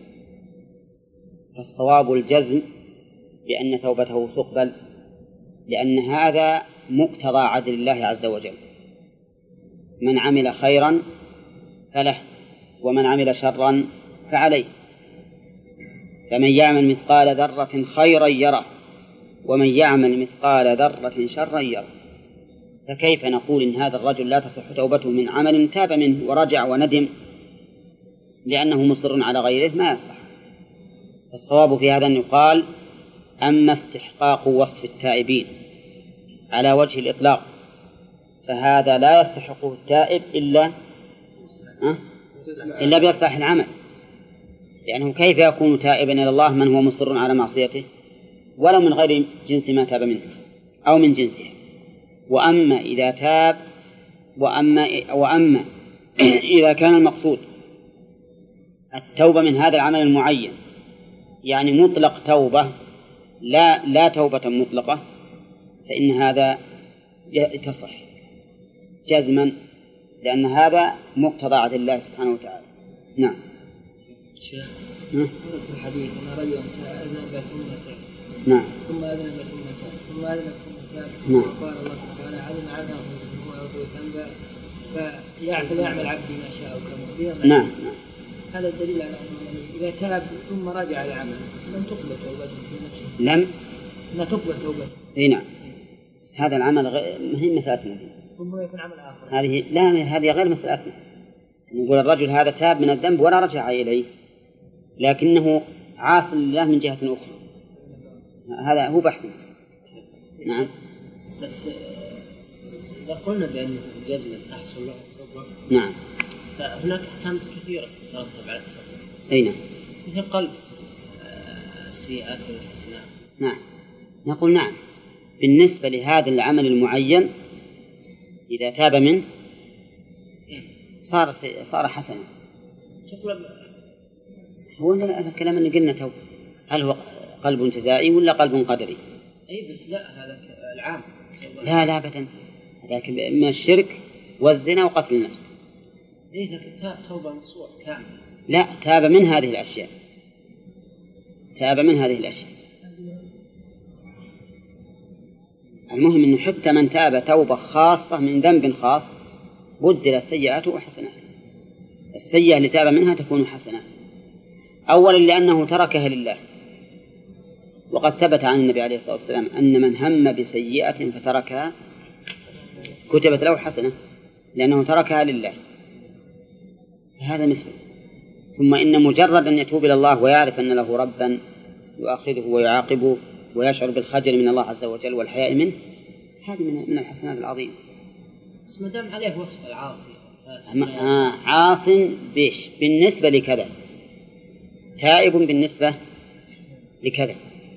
فالصواب الجزم بأن توبته تقبل، لأن هذا مقتضى عدل الله عز وجل: من عمل خيرا فله ومن عمل شرا فعليه، فمن يعمل مثقال ذرة خيرا يره ومن يعمل مثقال ذرة شرا يره. فكيف نقول إن هذا الرجل لا تصح توبته من عمل تاب منه ورجع وندم لأنه مصر على غيره؟ ما يصح. الصواب في هذا أن يقال أما استحقاق وصف التائبين على وجه الإطلاق فهذا لا يستحقه التائب إلا بإصلاح العمل، لأنه كيف يكون تائبا إلى الله من هو مصر على معصيته ولو من غير جنس ما تاب منه أو من جنسه. وأما إذا تاب وأما إذا كان المقصود التوبة من هذا العمل المعين يعني مطلق توبة لا توبة مطلقة، فإن هذا تصح جزما، لأن هذا مقتضى عدل الله سبحانه وتعالى. نعم. في الحديث أن رجلا أذنب ثم نعم. ثم أذنب ثم أذنب ثم تاب نعم. وقال الله تعالى علم عنه هو يغفر ذنبا فيعمل عبدي ما شاء كما فيها. نعم. هذا الدليل على أنه إذا تاب ثم رجع العمل لم تقبل توبته في نفسه. لا تقبل توبته. نعم. هذا العمل هي مسألتنا. ثم يكون عمل آخر. هذه غير مسألتنا. نقول الرجل هذا تاب من الذنب ولا رجع إليه لكنه عاص لله من جهة أخرى، هذا هو بحث. نعم. بس إذا قلنا بأن الجزم تحصل له التوبة، نعم، فهناك أحكام كثيرة تترتب على التوبة. أي نعم. مثل قلب السيئات والحسنات. نعم. نقول نعم بالنسبة لهذا العمل المعين إذا تاب منه صار حسنا. هو هذا الكلام اللي قلنا تو، هل هو قلب جزائي ولا قلب قدري؟ أي بس لا، هذا العام. لا أبدا، هذاك من الشرك والزنا وقتل النفس. إيه لكن توبة نصوح كامل. لا، تاب من هذه الأشياء. المهم أنه حتى من تاب توبة خاصة من ذنب خاص بدل سيئاته وحسنات. السيئة اللي تاب منها تكون حسنات، أولا لأنه تركها لله، وقد ثبت عن النبي عليه الصلاة والسلام أن من هم بسيئة فتركها كتبت له حسنة لأنه تركها لله، هذا مثله. ثم إن مجرد أن يتوب إلى الله ويعرف أن له ربا يؤاخذه ويعاقبه ويشعر بالخجل من الله عز وجل والحياء منه، هذه من الحسنات العظيمة. بس ما دام عليه وصف العاصي عاص بيش بالنسبة لكذا، تائب بالنسبة لكذا.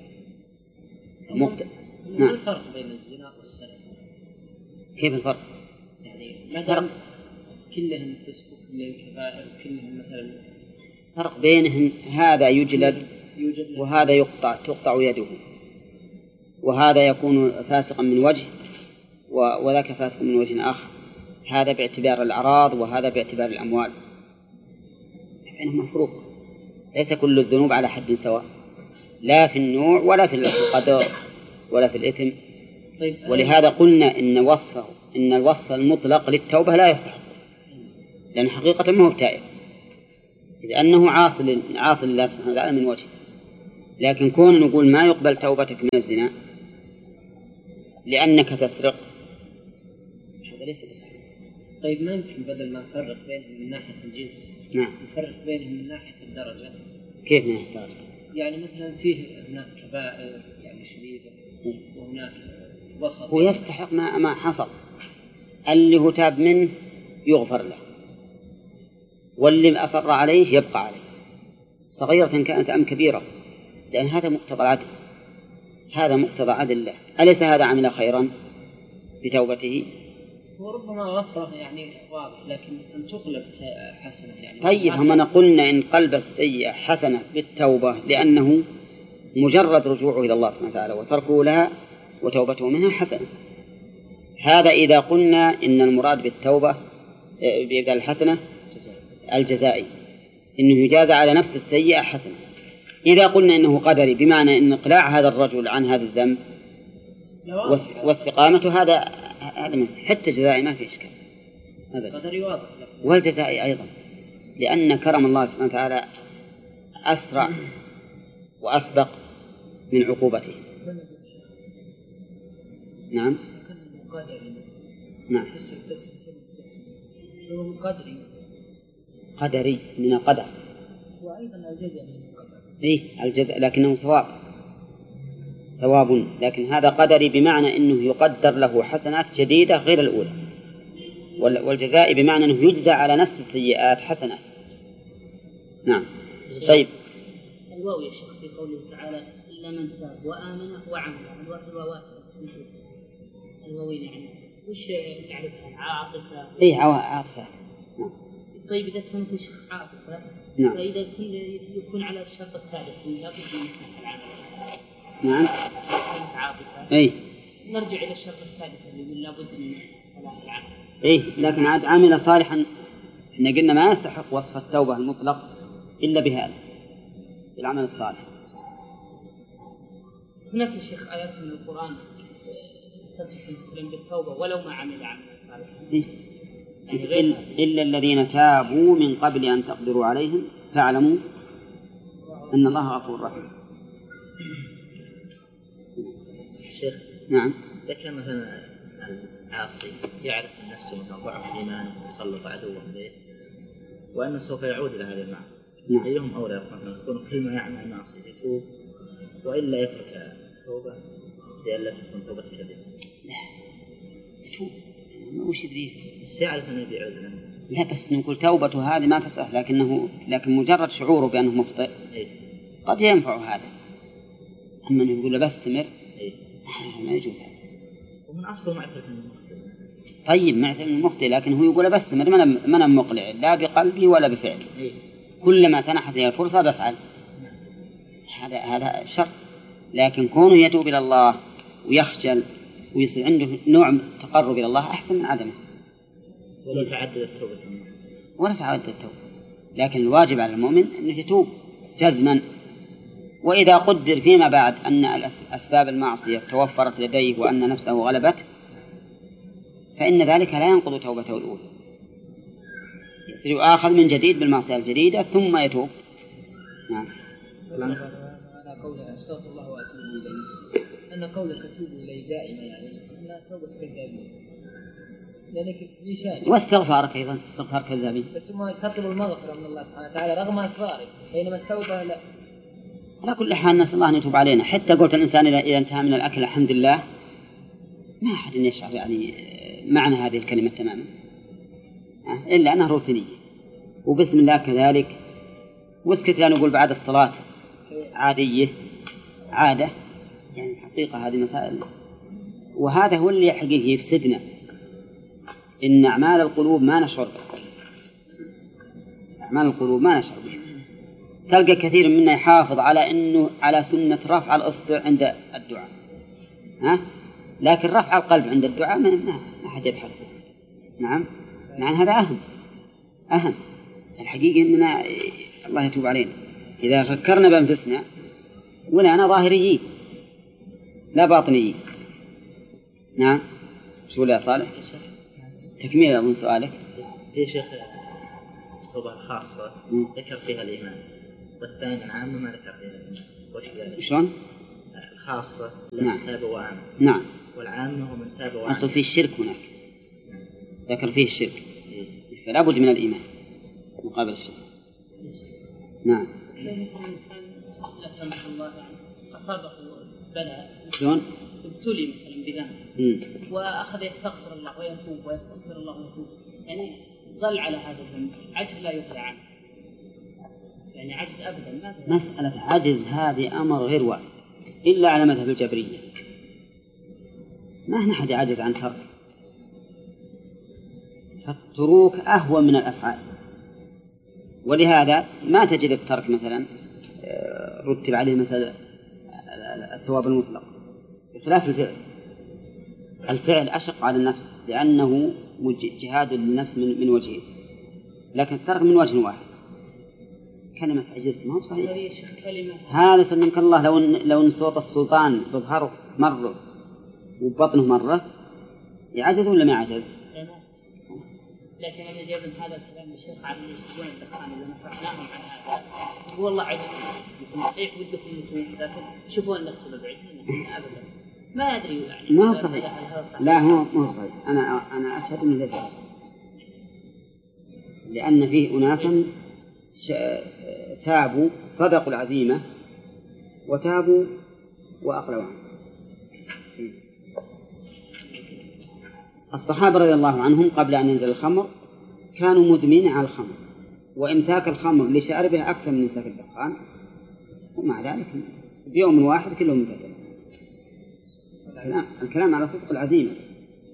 ما الفرق بين الزنا والسرقة؟ كيف الفرق؟ يعني ما دام كلهم فسق وكلهم كبائر وكلهم مثلا فرق بينهم، هذا يجلد وهذا تقطع يده، وهذا يكون فاسقا من وجه وذاك فاسق من وجه آخر، هذا باعتبار الأعراض وهذا باعتبار الأموال، بينهما فروق. ليس كل الذنوب على حد سواء، لا في النوع ولا في القدر ولا في الإثم. طيب، ولهذا قلنا إن الوصف المطلق للتوبة لا يستحق، لأن حقيقة ما هو تائب. لأنه عاصي لله سبحانه وتعالى من وجه. لكن كون نقول ما يقبل توبتك من الزنا لأنك تسرق، هذا ليس بصحيح. طيب ما يمكن بدل ما نفرق بينهم من ناحية الجنس نعم نفرق بينهم من ناحية الدرجة؟ كيف من الدرجة؟ يعني مثلا فيه هناك كبائر يعني شديدة وهناك وسط. هو يستحق ما حصل، اللي هو تاب منه يغفر له، واللي أصر عليه يبقى عليه، صغيرة كانت أم كبيرة، لأن هذا مقتضى العدل، هذا مقتضى عدل الله. أليس هذا عمل خيرا بتوبته؟ وربما غفرة يعني واضح، لكن أن تقلب حسنة يعني. طيب هم قلنا إن قلب السيئة حسنة بالتوبة لأنه مجرد رجوعه إلى الله سبحانه وتعالى وتركه لها وتوبته منها حسنة. هذا إذا قلنا إن المراد بالتوبة بإبدال الحسنة الجزائي، إنه يجازى على نفس السيئة حسنة. إذا قلنا إنه قدري بمعنى إن إقلاع هذا الرجل عن هذا الذنب واستقامته هذا حتى جزائي ما في إشكال أبدا، والجزائي أيضا، لأن كرم الله سبحانه وتعالى أسرع وأسبق من عقوبته. نعم نعم قدري من القدر، وأيضا الجزاء من القدر. إيه الجزاء لكنه ثواب، لكن هذا قدري بمعنى أنه يقدر له حسنات جديدة غير الأولى، والجزاء بمعنى أنه يجزى على نفس السيئات حسنات. نعم. طيب الواو يا شيخ في قوله تعالى إلا من تاب وآمن وعمل، الواوات الواوين يعني وش تعرفها؟ عاطفة. إيه عاطفة. طيب إذا كنت عاطفة نعم. فإذا يكون على الشرط السادس لا بد من صلاح العمل. نعم. عاطفة. إيه. نرجع إلى الشرط السادس اللي يقول لا بد من صلاح العمل. إيه لكن عاد عمل صالحا، إحنا قلنا ما يستحق وصف التوبة المطلق إلا بهذا بالعمل الصالح. هناك يا شيخ آيات من القرآن تصف مثلا بالتوبة ولو ما عمل عملا صالحا. إيه؟ يعني إلا الذين تابوا من قبل أن تقدروا عليهم فاعلموا أن الله غفور رحيم. شيخ نعم. إذا كان مثلا العاصي يعرف من نفسه مثلا ضعف الإيمان وتسلط عدوه عليه وأنه سوف يعود إلى هذه المعصية، نعم. أيهم أولى يكون كل ما يعمل معصية يتوب وإلا يترك توبة لئلا تكون توبة كذب؟ لا يتوب، وش يدري؟ بس يعرف أنه بيعود له. لا بس نقول توبته هذه ما تصح، لكن مجرد شعوره بأنه مخطئ قد ينفع هذا. أما نقول له بس استمر ما يجوز هذا. ومن أصله معترف أنه مخطئ. طيب معترف أنه مخطئ، لكن هو يقول بس استمر، من مقلع لا بقلبي ولا بفعلي. كلما سنحت لي الفرصة بفعل. هذا شرط. لكن كونه يتوب إلى الله ويخجل ويصير عنده نوع تقرب إلى الله أحسن من عدمه. ولا تعدد التوبة. ولا تعدد التوبة، لكن الواجب على المؤمن أنه يتوب جزما. وإذا قدر فيما بعد أن أسباب المعصية توفرت لديه وأن نفسه غلبته فإن ذلك لا ينقض توبته الأولى، يصير يؤاخذ من جديد بالمعصية الجديدة ثم يتوب. نعم. أنا قولي أستغفر الله وأتوب إليه، أن قولك أتوب إليه دائما يعني أن توبة كذابين، لأنك لسان واستغفارك أيضا استغفار كذابين، بس ثم تطلب المغفرة من الله سبحانه وتعالى رغم أسرارك، بينما التوبة لا. على كل حال نسأل الله أن يتوب علينا. حتى قلت الإنسان إذا انتهى من الأكل الحمد لله، ما أحد يشعر يعني معنى هذه الكلمة تماما إلا أنها روتينية، وبسم الله كذلك، واسكت لا نقول بعد الصلاة عادية عادة، يعني حقيقة هذه مسائل. وهذا هو اللي حقيقي يفسدنا، إن أعمال القلوب ما نشعر بها، أعمال القلوب ما نشعر بها. تلقى كثير منا يحافظ على سنة رفع الأصبع عند الدعاء، لكن رفع القلب عند الدعاء ما أحد يبحث فيه. نعم، مع هذا أهم الحقيقة إننا الله يتوب علينا إذا فكرنا بأنفسنا ولا أنا ظاهريين لا باطنيين. نعم. شو يا صالح؟ تكميل أظن سؤالك. يا شيخ التوبة الخاصة ذكر فيها الإيمان، والثاني العامة ما ذكر فيها الإيمان. وش ذلك؟ شلون؟ الخاصة نعم. لمن تاب وآمن. نعم. والعامة ومن تاب وآمن. أصل فيه الشرك هناك، ذكر فيه الشرك، فلا بد من الإيمان مقابل الشرك. نعم. الإنسان لا سمح الله يعني أصابه بلاء، شلون؟ ابتلي مثلا بذنب وأخذ يستغفر الله ويتوب ويستغفر الله ويتوب، يعني ظل على هذا الذنب، عجز لا يقضى عنه، يعني عجز أبدا ما في. مسألة عجز هذه أمر غير وارد إلا على مذهب الجبرية، ما هنا أحد عجز عن ترك، فالتروك أهون من الأفعال، ولهذا ما تجد الترك مثلا رتب عليه مثل الثواب المطلق، بخلاف الفعل. الفعل أشق على النفس لأنه جهاد للنفس من وجهين، لكن الترك من وجه واحد. كلمة عجز ما هو صحيح. هذا سلمك الله لو أن صوت السلطان بظهره مرة وبطنه مرة يعجز ولا ما يعجز؟ لكن أنا جايب من هذا الكلام الشيخ عن يشربون الدخان إذا نصحناهم عن هذا هو الله عجز، يكون صحيح ودكم يتوب، لكن شوفون نفسه بعجزنا أبدا ما أدري يعني. ما هو صحيح. لا هو صحيح. أنا أشهد أنه ليس صحيح، لأن فيه أناسا تابوا صدقوا العزيمة وتابوا وأقلوا عنه. الصحابة رضي الله عنهم قبل أن ينزل الخمر كانوا مدمنين على الخمر، وإمساك الخمر لشاربها أكثر من إمساك الدخان، ومع ذلك بيوم واحد كلهم متدين. الكلام على صدق العزيمة بس.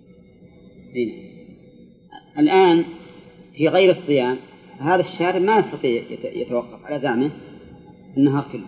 الآن في غير الصيام هذا الشارب ما يستطيع يتوقف على زعمه النهار كله،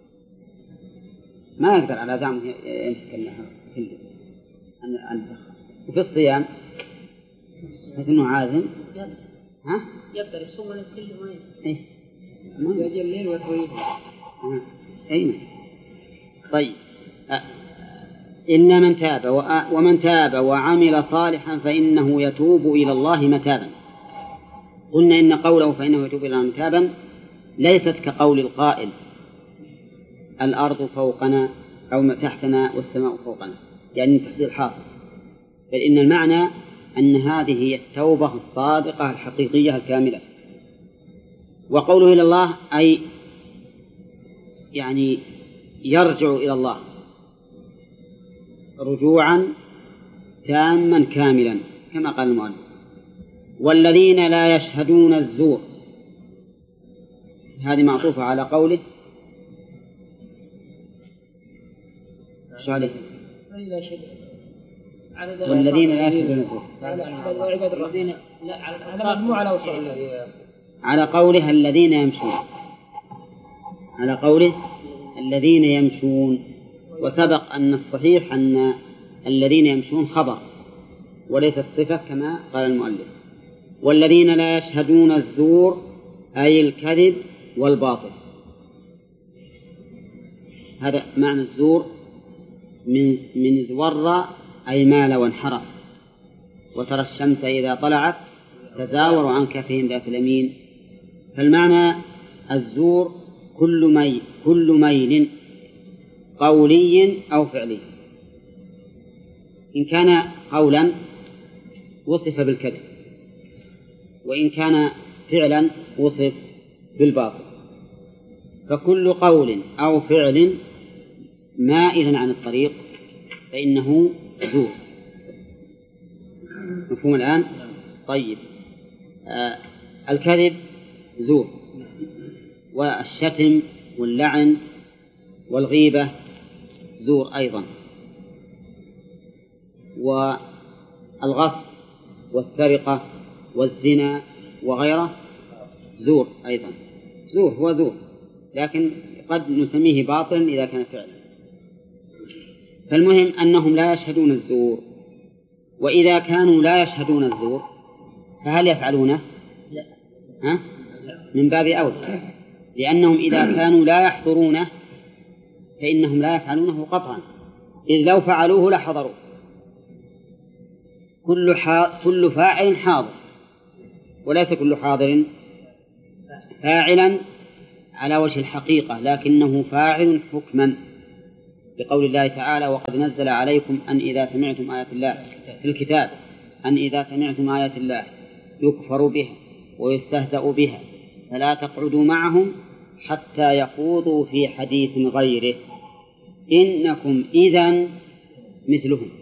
ما يقدر على زعمه يمسك النهار كله عن الدخان. وفي الصيام لكنه عازم يقدر يصوم كل ما يجي الليل ويطويه. أين؟ طيب إن من تاب ومن تاب وعمل صالحا فإنه يتوب إلى الله متابا. قلنا إن قوله فإنه يتوب إلى الله متابا ليست كقول القائل الأرض فوقنا أو تحتنا والسماء فوقنا، يعني تحصيل حاصل، بل إن المعنى أن هذه هي التوبة الصادقة الحقيقية الكاملة. وقوله إلى الله أي يعني يرجع إلى الله رجوعا تاما كاملا كما قال المؤلف. والذين لا يشهدون الزور، هذه معطوفة على قوله شو عليه؟ والذين لا يشهدون الزور على قوله الذين يمشون، على قوله الذين يمشون. وسبق أن الصحيح أن الذين يمشون خبر وليست صفة كما قال المؤلف. والذين لا يشهدون الزور أي الكذب والباطل. هذا معنى الزور من زور أي مال وانحرف. وترى الشمس إذا طلعت تزاور عن كفهم ذات اليمين. فالمعنى الزور كل ميل قولي أو فعلي. إن كان قولا وصف بالكذب، وإن كان فعلا وصف بالباطل. فكل قول أو فعل مائل عن الطريق فإنه زور. مفهوم الآن؟ طيب الكذب زور، والشتم واللعن والغيبة زور أيضا، والغصب والسرقة والزنا وغيره زور أيضا. زور هو زور، لكن قد نسميه باطلا إذا كان فعلا. فالمهم أنهم لا يشهدون الزور. وإذا كانوا لا يشهدون الزور فهل يفعلونه؟ لا. من باب أولى، لأنهم إذا كانوا لا يحضرونه فإنهم لا يفعلونه قطعا، إذ لو فعلوه لحضروا. كل فاعل حاضر وليس كل حاضر فاعلا على وجه الحقيقة، لكنه فاعل حكما، بقول الله تعالى: وقد نزل عليكم أن إذا سمعتم آيات الله في الكتاب أن إذا سمعتم آيات الله يكفر بها ويستهزأ بها فلا تقعدوا معهم حتى يخوضوا في حديث غيره إنكم إذن مثلهم.